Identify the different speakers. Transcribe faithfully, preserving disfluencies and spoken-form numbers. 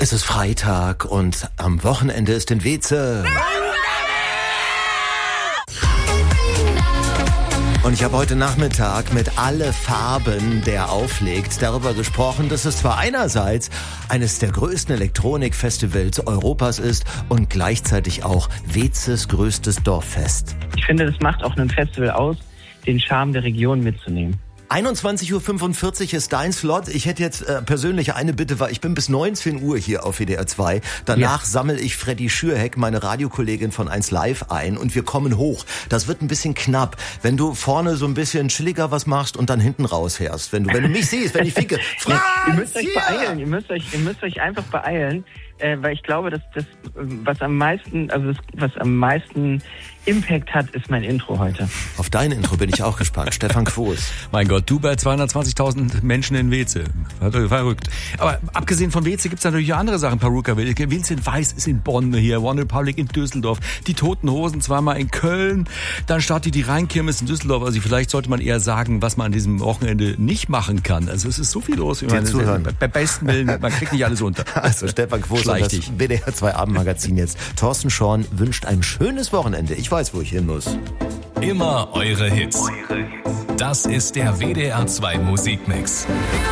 Speaker 1: Es ist Freitag und am Wochenende ist in Weze. Und ich habe heute Nachmittag mit Alle Farben, der auflegt, darüber gesprochen, dass es zwar einerseits eines der größten Elektronikfestivals Europas ist und gleichzeitig auch Wezes größtes Dorffest.
Speaker 2: Ich finde, das macht auch ein Festival aus, den Charme der Region mitzunehmen.
Speaker 1: einundzwanzig Uhr fünfundvierzig ist dein Slot. Ich hätte jetzt äh, persönlich eine Bitte, weil ich bin bis neunzehn Uhr hier auf W D R zwei. Danach ja. sammle ich Freddy Schürheck, meine Radiokollegin von eins Live, ein und wir kommen hoch. Das wird ein bisschen knapp, wenn du vorne so ein bisschen chilliger was machst und dann hinten rausfährst. Wenn du, wenn du mich siehst, wenn ich ficke. Franz,
Speaker 2: ihr müsst euch
Speaker 1: hier!
Speaker 2: beeilen, ihr müsst euch, ihr müsst euch einfach beeilen, äh, weil ich glaube, dass das, was am meisten, also das, was am meisten Impact hat, ist mein Intro heute.
Speaker 1: Auf dein Intro bin ich auch gespannt. Stefan Quos.
Speaker 3: Mein Gott, du bei zweihundertzwanzigtausend Menschen in Weze. Verrückt. Aber abgesehen von Weze gibt's natürlich auch andere Sachen. Peruka, Vincent Weiss ist in Bonn hier, One Republic in Düsseldorf, die Toten Hosen zweimal in Köln, dann startet die Rheinkirmes in Düsseldorf. Also vielleicht sollte man eher sagen, was man an diesem Wochenende nicht machen kann. Also es ist so viel los.
Speaker 1: Dir zuhören.
Speaker 3: Bei besten Willen, man kriegt nicht alles unter.
Speaker 1: Also Stefan Quos und das W D R zwei Abendmagazin jetzt. Thorsten Schorn wünscht ein schönes Wochenende. Ich weiß, wo ich hin muss.
Speaker 4: Immer eure Hits. Das ist der W D R zwei Musikmix.